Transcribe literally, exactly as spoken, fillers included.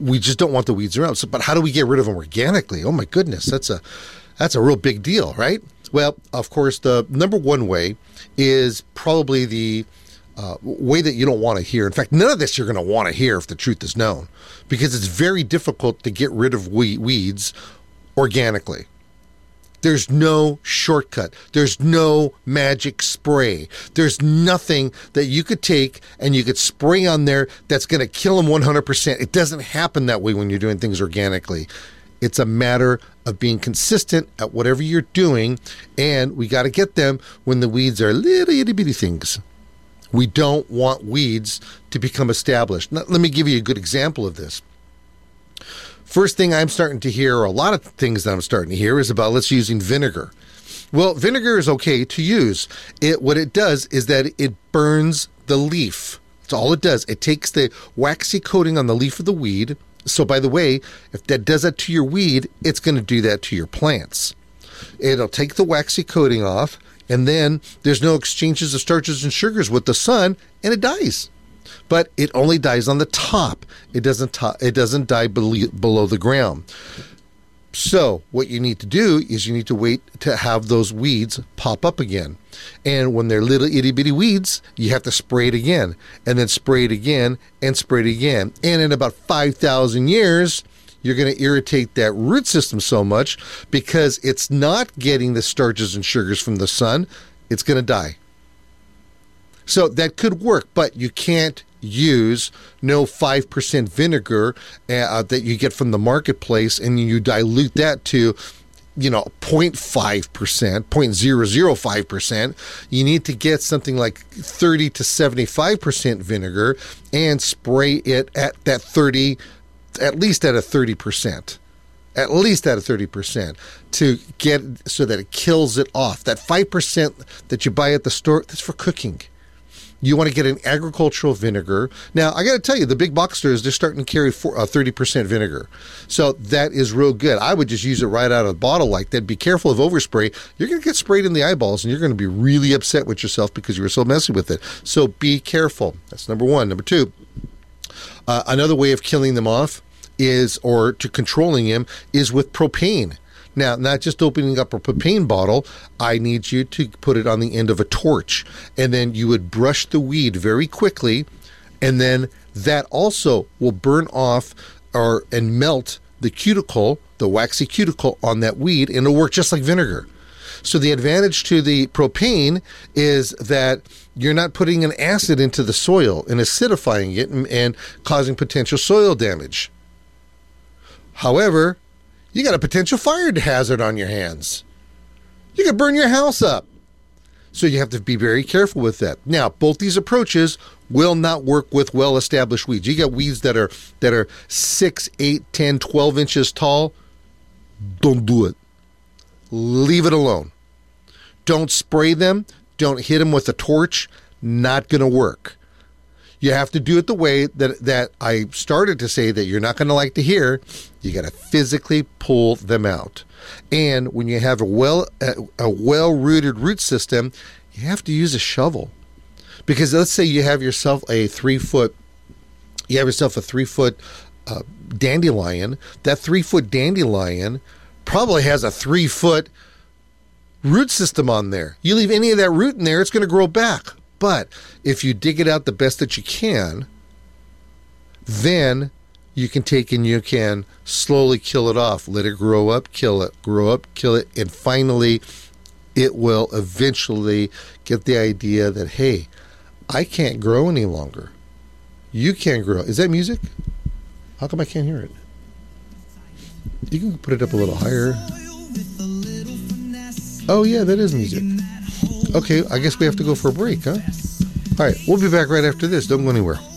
we just don't want the weeds around. So, but how do we get rid of them organically? Oh my goodness, that's a that's a real big deal, right? Well, of course, the number one way is probably the uh, way that you don't want to hear. In fact, none of this you're going to want to hear if the truth is known, because it's very difficult to get rid of we- weeds organically. There's no shortcut. There's no magic spray. There's nothing that you could take and you could spray on there that's going to kill them one hundred percent. It doesn't happen that way when you're doing things organically. It's a matter of being consistent at whatever you're doing, and we got to get them when the weeds are little itty bitty things. We don't want weeds to become established. Now, let me give you a good example of this. First thing I'm starting to hear, or a lot of things that I'm starting to hear, is about let's using vinegar. Well, vinegar is okay to use. It what it does is that it burns the leaf. That's all it does. It takes the waxy coating on the leaf of the weed. So, by the way, if that does that to your weed, it's going to do that to your plants. It'll take the waxy coating off, and then there's no exchanges of starches and sugars with the sun, and it dies. But it only dies on the top. It doesn't to- it doesn't die below, below the ground. So what you need to do is you need to wait to have those weeds pop up again. And when they're little itty bitty weeds, you have to spray it again, and then spray it again, and spray it again. And in about five thousand years, you're going to irritate that root system so much because it's not getting the starches and sugars from the sun, it's going to die. So that could work, but you can't use no five percent vinegar uh, that you get from the marketplace and you dilute that to, you know, zero point five percent, zero point zero zero five percent. You need to get something like thirty to seventy-five percent vinegar and spray it at that thirty, at least at a thirty percent. At least at a thirty percent to get so that it kills it off. That five percent that you buy at the store, that's for cooking. You want to get an agricultural vinegar. Now, I got to tell you, the big box stores, they're starting to carry four, uh, thirty percent vinegar. So that is real good. I would just use it right out of the bottle like that. Be careful of overspray. You're going to get sprayed in the eyeballs, and you're going to be really upset with yourself because you were so messy with it. So be careful. That's number one. Number two, uh, another way of killing them off is, or to controlling them, is with propane. Now, not just opening up a propane bottle, I need you to put it on the end of a torch. And then you would brush the weed very quickly, and then that also will burn off or and melt the cuticle, the waxy cuticle on that weed, and it'll work just like vinegar. So the advantage to the propane is that you're not putting an acid into the soil and acidifying it and, and causing potential soil damage. However, you got a potential fire hazard on your hands. You could burn your house up. So you have to be very careful with that. Now, both these approaches will not work with well-established weeds. You got weeds that are that are six, eight, ten, twelve inches tall. Don't do it. Leave it alone. Don't spray them. Don't hit them with a torch. Not going to work. You have to do it the way that, that I started to say that you're not going to like to hear. You got to physically pull them out. And when you have a well a, a well-rooted root system, you have to use a shovel. Because let's say you have yourself a three-foot, you have yourself a three-foot uh, dandelion. That three-foot dandelion probably has a three-foot root system on there. You leave any of that root in there, it's going to grow back. But if you dig it out the best that you can, then you can take and you can slowly kill it off. Let it grow up, kill it, grow up, kill it, and finally it will eventually get the idea that, hey, I can't grow any longer. You can't grow. Is that music? How come I can't hear it? You can put it up a little higher. Oh, yeah, that is music. Okay, I guess we have to go for a break, huh? All right, we'll be back right after this. Don't go anywhere.